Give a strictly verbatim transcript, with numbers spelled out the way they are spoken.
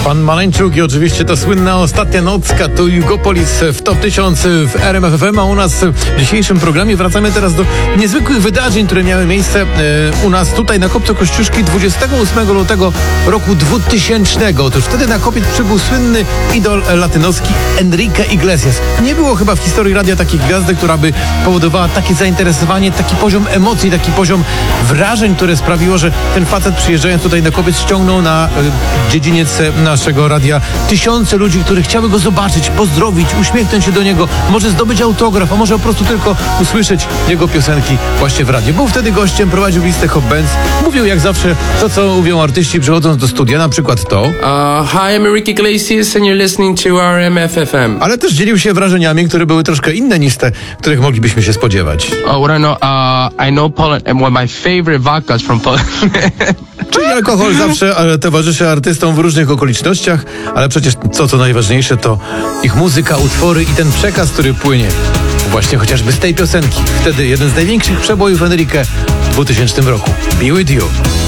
Pan Maleńczuk i oczywiście ta słynna Ostatnia Nocka to Jugopolis w top tysiąc w R M F F M, a u nas w dzisiejszym programie wracamy teraz do niezwykłych wydarzeń, które miały miejsce e, u nas tutaj na Kopcu Kościuszki dwudziestego ósmego lutego roku dwutysięcznego. Otóż wtedy na kopiec przybył słynny idol latynoski Enrique Iglesias. Nie było chyba w historii radia takiej gwiazdy, która by powodowała takie zainteresowanie, taki poziom emocji, taki poziom wrażeń, które sprawiło, że ten facet przyjeżdżając tutaj na kopiec ściągnął na e, dziedziniec naszego radia tysiące ludzi, którzy chciały go zobaczyć, pozdrowić, uśmiechnąć się do niego, może zdobyć autograf, a może po prostu tylko usłyszeć jego piosenki właśnie w radiu. Był wtedy gościem, prowadził listę Hot Bands, mówił jak zawsze to, co mówią artyści przychodząc do studia, na przykład to. Uh, hi, I'm Enrique Iglesias and you're listening to R M F F M. Ale też dzielił się wrażeniami, które były troszkę inne niż te, których moglibyśmy się spodziewać. Oh, what I know, uh, I know Poland, and one of my favorite vodkas from Poland. Czyli alkohol zawsze e, towarzyszy artystom w różnych okolicznościach, ale przecież co co najważniejsze to ich muzyka, utwory i ten przekaz, który płynie właśnie chociażby z tej piosenki. Wtedy jeden z największych przebojów Enrique w dwutysięcznym roku. Be With You.